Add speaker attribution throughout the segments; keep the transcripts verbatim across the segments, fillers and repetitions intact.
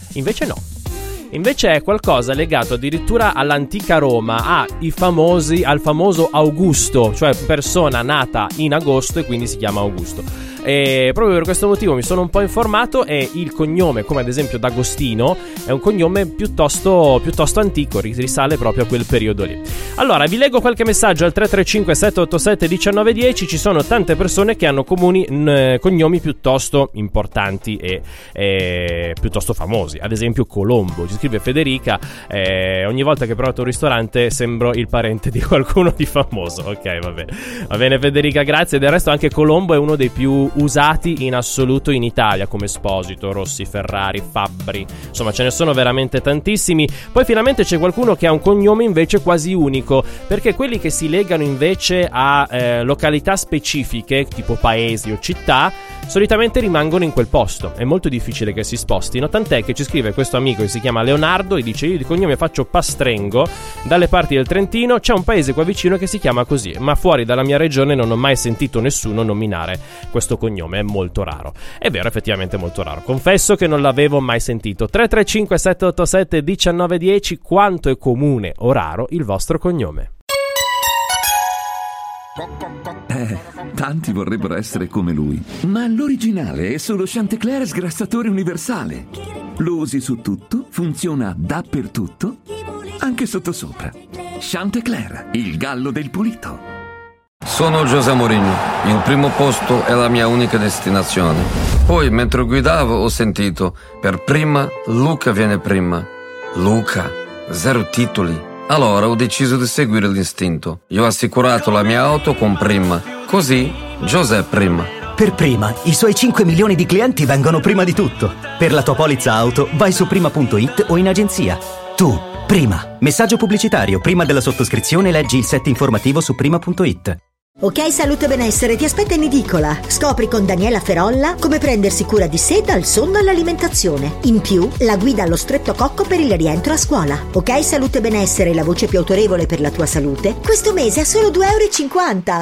Speaker 1: Invece no. Invece è qualcosa legato addirittura all'antica Roma, ai famosi, al famoso Augusto, cioè persona nata in agosto e quindi si chiama Augusto. E proprio per questo motivo mi sono un po' informato e il cognome, come ad esempio D'Agostino, è un cognome piuttosto, piuttosto antico, risale proprio a quel periodo lì. Allora, vi leggo qualche messaggio al tre tre cinque sette otto sette uno nove uno zero. Ci sono tante persone che hanno comuni n, cognomi piuttosto importanti e, e piuttosto famosi. Ad esempio Colombo, ci scrive Federica, eh, ogni volta che provo un ristorante sembro il parente di qualcuno di famoso. Ok, va bene, va bene Federica, grazie. Del resto anche Colombo è uno dei più usati in assoluto in Italia, come Esposito, Rossi, Ferrari, Fabbri, insomma ce ne sono veramente tantissimi. Poi finalmente c'è qualcuno che ha un cognome invece quasi unico, perché quelli che si legano invece a eh, località specifiche, tipo paesi o città, solitamente rimangono in quel posto, è molto difficile che si spostino, tant'è che ci scrive questo amico che si chiama Leonardo e dice: io di cognome faccio Pastrengo, dalle parti del Trentino, c'è un paese qua vicino che si chiama così, ma fuori dalla mia regione non ho mai sentito nessuno nominare questo cognome, è molto raro. È vero, effettivamente è molto raro, confesso che non l'avevo mai sentito. Tre tre cinque sette otto sette uno nove uno zero. Quanto è comune o raro il vostro cognome?
Speaker 2: Eh, tanti vorrebbero essere come lui, ma l'originale è solo Chantecler sgrassatore universale. Lo usi su tutto, funziona dappertutto, anche sottosopra. Chantecler, il gallo del pulito.
Speaker 3: Sono José Mourinho, il primo posto è la mia unica destinazione. Poi, mentre guidavo, ho sentito, per prima, Luca viene prima. Luca, zero titoli. Allora ho deciso di seguire l'istinto. Io ho assicurato la mia auto con Prima. Così, José prima.
Speaker 4: Per Prima, i suoi cinque milioni di clienti vengono prima di tutto. Per la tua polizza auto, vai su prima punto it o in agenzia. Tu, Prima. Messaggio pubblicitario. Prima della sottoscrizione leggi il set informativo su prima punto it.
Speaker 5: Ok Salute e Benessere ti aspetta in edicola. Scopri con Daniela Ferolla come prendersi cura di sé dal sonno all'alimentazione. In più, la guida allo streptococco per il rientro a scuola. Ok Salute e Benessere, la voce più autorevole per la tua salute, questo mese a solo due euro e cinquanta.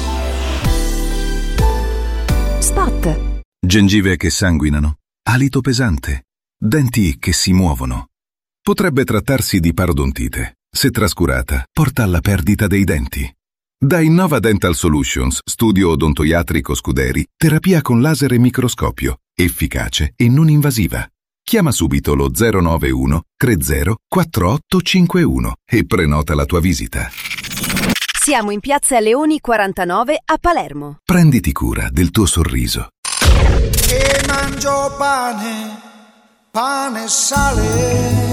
Speaker 6: Spot. Gengive che sanguinano, alito pesante, denti che si muovono. Potrebbe trattarsi di parodontite. Se trascurata, porta alla perdita dei denti. Da Innova Dental Solutions, studio odontoiatrico Scuderi, terapia con laser e microscopio, efficace e non invasiva. Chiama subito lo zero nove uno tre zero quattro otto cinque uno e prenota la tua visita.
Speaker 7: Siamo in Piazza Leoni quarantanove a Palermo.
Speaker 6: Prenditi cura del tuo sorriso.
Speaker 8: E mangio pane, pane e sale.